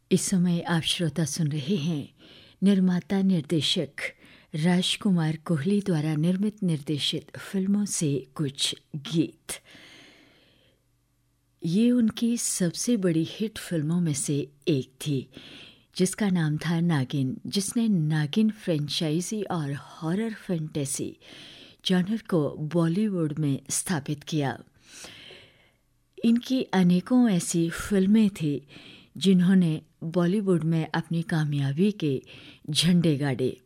इस समय आप श्रोता सुन रहे हैं निर्माता निर्देशक राजकुमार कोहली द्वारा निर्मित निर्देशित फिल्मों से कुछ गीत। ये उनकी सबसे बड़ी हिट फिल्मों में से एक थी, जिसका नाम था नागिन, जिसने नागिन फ्रेंचाइजी और हॉरर फैंटेसी जॉनर को बॉलीवुड में स्थापित किया। इनकी अनेकों ऐसी फिल्में थी जिन्होंने बॉलीवुड में अपनी कामयाबी के झंडे गाड़े।